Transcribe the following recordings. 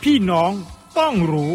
พี่น้องต้องรู้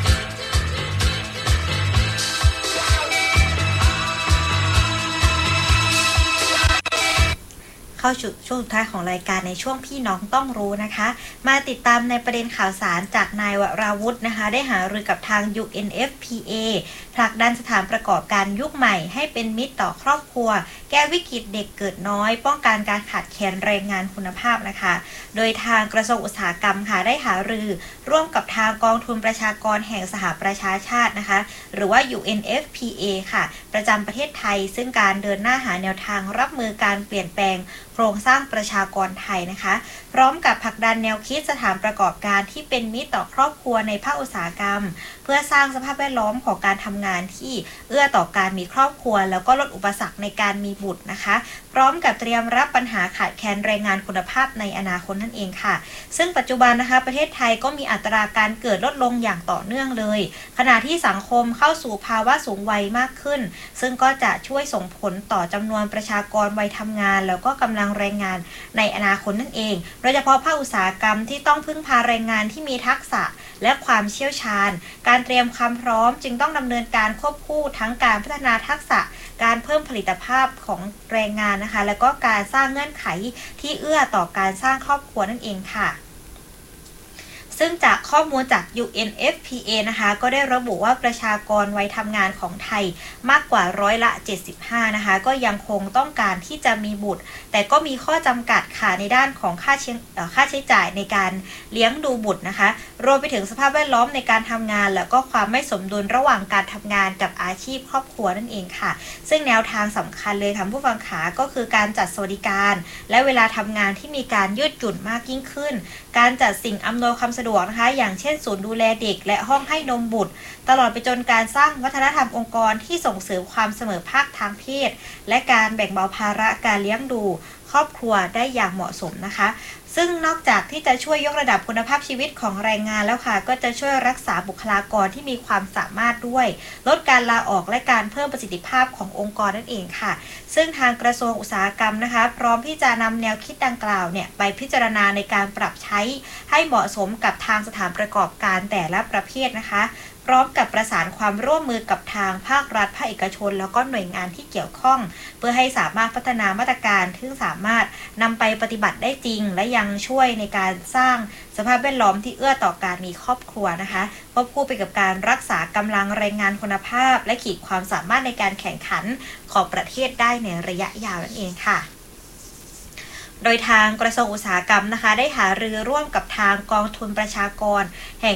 เข้าสู่ช่วงสุดท้ายของรายการในช่วงพี่น้องต้องรู้นะคะมาติดตามในประเด็นข่าวสารจากนายวราวุฒินะคะได้หารือกับทาง UNFPA ผลักดันสถานประกอบการยุคใหม่ให้เป็นมิตรต่อครอบครัวแก้วิกฤตเด็กเกิดน้อยป้องกันการขาดแคลนแรงงานคุณภาพนะคะโดยทางกระทรวงอุตสาหกรรมค่ะได้หารือร่วมกับทางกองทุนประชากรแห่งสหประชาชาตินะคะหรือว่า UNFPA ค่ะประจำประเทศไทยซึ่งการเดินหน้าหาแนวทางรับมือการเปลี่ยนแปลงโครงสร้างประชากรไทยนะคะพร้อมกับผลักดันแนวคิดสถานประกอบการที่เป็นมิตรต่อครอบครัวในภาคอุตสาหกรรมเพื่อสร้างสภาพแวดล้อมของการทำงานที่เอื้อต่อการมีครอบครัวแล้วก็ลดอุปสรรคในการมีบุตรนะคะพร้อมกับเตรียมรับปัญหาขาดแคลนแรงงานคุณภาพในอนาคตนั่นเองค่ะซึ่งปัจจุบันนะคะประเทศไทยก็มีอัตราการเกิดลดลงอย่างต่อเนื่องเลยขณะที่สังคมเข้าสู่ภาวะสูงวัยมากขึ้นซึ่งก็จะช่วยส่งผลต่อจำนวนประชากรวัยทำงานแล้วก็กำลังแรงงานในอนาคตนั่นเองโดยเฉพาะภาคอุตสาหกรรมที่ต้องพึ่งพาแรงงานที่มีทักษะและความเชี่ยวชาญการเตรียมความพร้อมจึงต้องดำเนินการควบคู่ทั้งการพัฒนาทักษะการเพิ่มผลิตภาพของแรงงานนะคะแล้วก็การสร้างเงื่อนไขที่เอื้อต่อการสร้างครอบครัวนั่นเองค่ะซึ่งจากข้อมูลจาก UNFPA นะคะก็ได้ระบุว่าประชากรวัยทำงานของไทยมากกว่า75%นะคะก็ยังคงต้องการที่จะมีบุตรแต่ก็มีข้อจำกัดค่ะในด้านของค่าใช้จ่ายในการเลี้ยงดูบุตรนะคะรวมไปถึงสภาพแวดล้อมในการทำงานแล้วก็ความไม่สมดุลระหว่างการทำงานกับอาชีพครอบครัวนั่นเองค่ะซึ่งแนวทางสำคัญเลยค่ะผู้ฟังขาก็คือการจัดสวัสดิการและเวลาทำงานที่มีการยืดหยุ่นมากยิ่งขึ้นการจัดสิ่งอำนวยความสะดวกนะคะอย่างเช่นศูนย์ดูแลเด็กและห้องให้นมบุตรตลอดไปจนการสร้างวัฒนธรรมองค์กรที่ส่งเสริมความเสมอภาคทางเพศและการแบ่งเบาภาระการเลี้ยงดูครอบครัวได้อย่างเหมาะสมนะคะซึ่งนอกจากที่จะช่วยยกระดับคุณภาพชีวิตของแรงงานแล้วค่ะก็จะช่วยรักษาบุคลากรที่มีความสามารถด้วยลดการลาออกและการเพิ่มประสิทธิภาพขององค์กรนั่นเองค่ะซึ่งทางกระทรวงอุตสาหกรรมนะคะพร้อมที่จะนำแนวคิดดังกล่าวเนี่ยไปพิจารณาในการปรับใช้ให้เหมาะสมกับทางสถานประกอบการแต่ละประเภทนะคะพร้อมกับประสานความร่วมมือกับทางภาครัฐภาคเอกชนแล้วก็หน่วยงานที่เกี่ยวข้องเพื่อให้สามารถพัฒนามาตรการที่สามารถนำไปปฏิบัติได้จริงและยังช่วยในการสร้างสภาพแวดล้อมที่เอื้อต่อการมีครอบครัวนะคะควบคู่ไปกับการรักษากำลังแรงงานคุณภาพและขีดความสามารถในการแข่งขันของประเทศได้ในระยะยาวนั่นเองค่ะโดยทางกระทรวงอุตสาหกรรมนะคะได้หารือร่วมกับทางกองทุนประชากรแห่ง